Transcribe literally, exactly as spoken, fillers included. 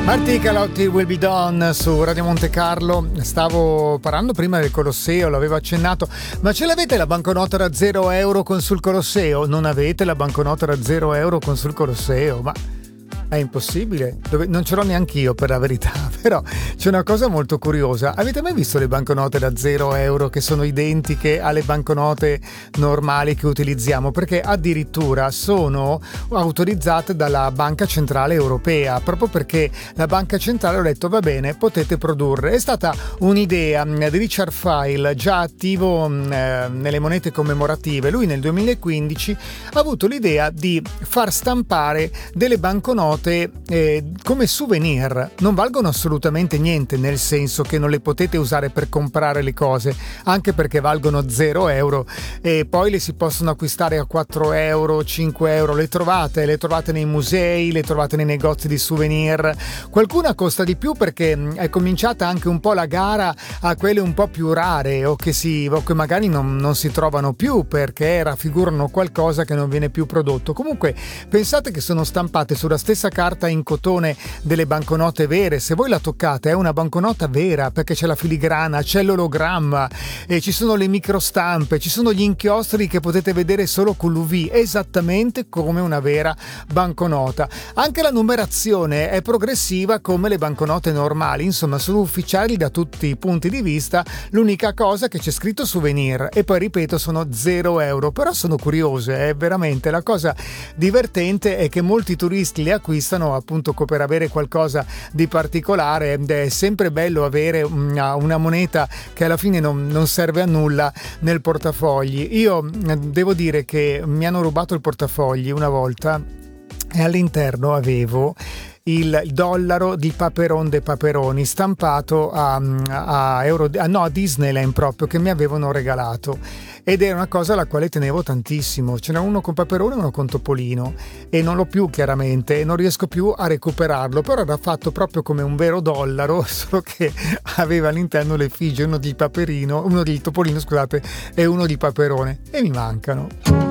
Marti Calotti, Will Be Done su Radio Monte Carlo. Stavo parlando prima del Colosseo, l'avevo accennato, ma ce l'avete la banconota da zero euro con sul Colosseo? Non avete la banconota da zero euro con sul Colosseo? Ma è impossibile, Dove... non ce l'ho neanche io, per la verità, però c'è una cosa molto curiosa. Avete mai visto le banconote da zero euro che sono identiche alle banconote normali che utilizziamo? Perché addirittura sono autorizzate dalla Banca Centrale Europea, proprio perché la Banca Centrale ha detto va bene, potete produrre. È stata un'idea di Richard File, già attivo eh, nelle monete commemorative. Lui nel duemilaquindici ha avuto l'idea di far stampare delle banconote Eh, come souvenir. Non valgono assolutamente niente, nel senso che non le potete usare per comprare le cose, anche perché valgono zero euro e poi le si possono acquistare a quattro euro, cinque euro. Le trovate, le trovate nei musei, le trovate nei negozi di souvenir. Qualcuna costa di più perché è cominciata anche un po' la gara a quelle un po' più rare o che, si, o che magari non, non si trovano più perché raffigurano qualcosa che non viene più prodotto. Comunque pensate che sono stampate sulla stessa carta in cotone delle banconote vere. Se voi la toccate è una banconota vera perché c'è la filigrana, c'è l'ologramma e ci sono le microstampe, ci sono gli inchiostri che potete vedere solo con l'U V, esattamente come una vera banconota. Anche la numerazione è progressiva come le banconote normali, insomma sono ufficiali da tutti i punti di vista. L'unica cosa che c'è scritto souvenir e poi ripeto sono zero euro, però sono curiose, è veramente la cosa divertente è che molti turisti le acquistano appunto per avere qualcosa di particolare ed è sempre bello avere una, una moneta che alla fine non, non serve a nulla nel portafogli. Io devo dire che mi hanno rubato il portafogli una volta e all'interno avevo il dollaro di Paperon de Paperoni stampato a, a, Euro, a, no, a Disneyland proprio, che mi avevano regalato, ed è una cosa alla quale tenevo tantissimo. Ce n'è uno con Paperone e uno con Topolino e non l'ho più chiaramente e non riesco più a recuperarlo, però era fatto proprio come un vero dollaro, solo che aveva all'interno le effigie, uno di Paperino, uno di Topolino scusate e uno di Paperone, e mi mancano.